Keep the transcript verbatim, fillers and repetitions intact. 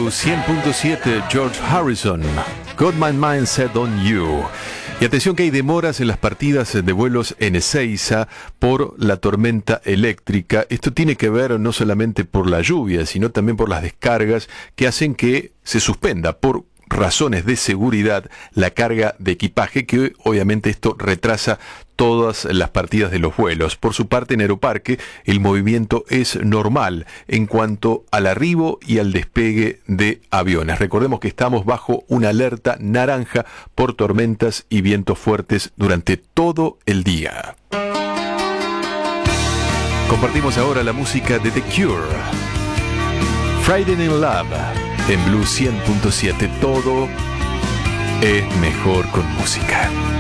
Blue cien punto siete, George Harrison, Got My Mind Set on You. Y atención que hay demoras en las partidas de vuelos en Ezeiza por la tormenta eléctrica. Esto tiene que ver no solamente por la lluvia, sino también por las descargas que hacen que se suspenda por razones de seguridad la carga de equipaje, que obviamente esto retrasa todas las partidas de los vuelos. Por su parte, en Aeroparque el movimiento es normal en cuanto al arribo y al despegue de aviones. Recordemos que estamos bajo una alerta naranja por tormentas y vientos fuertes durante todo el día. Compartimos ahora la música de The Cure, Friday in Love, en Blue cien punto siete. Todo es mejor con música.